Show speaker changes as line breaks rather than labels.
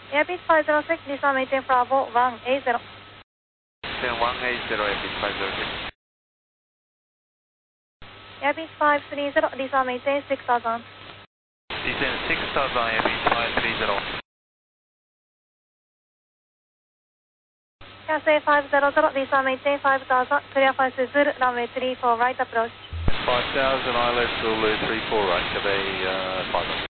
Airbus 506, descend maintain Bravo 180.
Then 180, Airbus 506.
Airbus 530, descend maintain 6000.
Descend 6000, Airbus 530.
Cathay 500, descend maintain 5000, clear for Zulu, runway 34 right approach.
5000, ILS Zulu 34 right, Cathay 500.